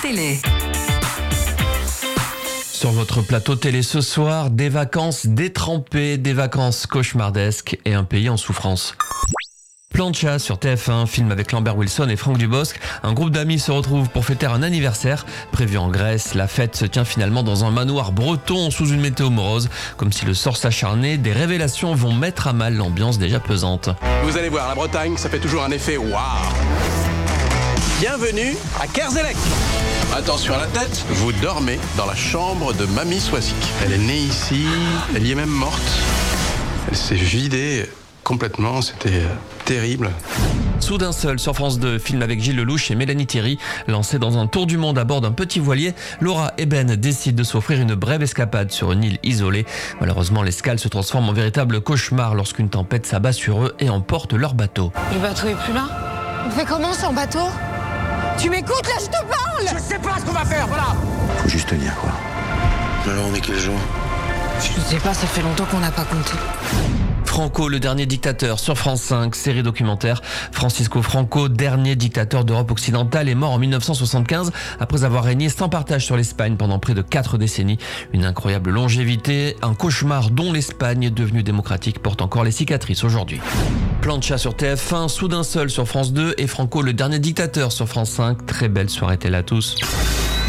télé. Sur votre plateau télé ce soir, des vacances détrempées, des vacances cauchemardesques et un pays en souffrance. Plancha sur TF1, film avec Lambert Wilson et Franck Dubosc. Un groupe d'amis se retrouve pour fêter un anniversaire. Prévu en Grèce, la fête se tient finalement dans un manoir breton sous une météo morose. Comme si le sort s'acharnait, des révélations vont mettre à mal l'ambiance déjà pesante. Vous allez voir, la Bretagne, ça fait toujours un effet waouh. Bienvenue à Kerzelec. Attention à la tête, vous dormez dans la chambre de Mamie Swazik. Elle est née ici, elle y est même morte. Elle s'est vidée complètement, c'était terrible. Soudain seul sur France 2, film avec Gilles Lelouch et Mélanie Thierry. Lancé dans un tour du monde à bord d'un petit voilier, Laura et Ben décident de s'offrir une brève escapade sur une île isolée. Malheureusement, l'escale se transforme en véritable cauchemar lorsqu'une tempête s'abat sur eux et emporte leur bateau. Le bateau est plus là? On fait comment sans bateau? Tu m'écoutes là, je te parle! Je sais pas ce qu'on va faire, voilà. Faut juste tenir, quoi. Alors on est quel jour? Je sais pas, ça fait longtemps qu'on n'a pas compté. Franco, le dernier dictateur sur France 5, série documentaire. Francisco Franco, dernier dictateur d'Europe occidentale, est mort en 1975 après avoir régné sans partage sur l'Espagne pendant près de 4 décennies. Une incroyable longévité, un cauchemar dont l'Espagne, devenue démocratique, porte encore les cicatrices aujourd'hui. Plancha sur TF1, Soudain seul sur France 2 et Franco, le dernier dictateur sur France 5. Très belle soirée télé à tous.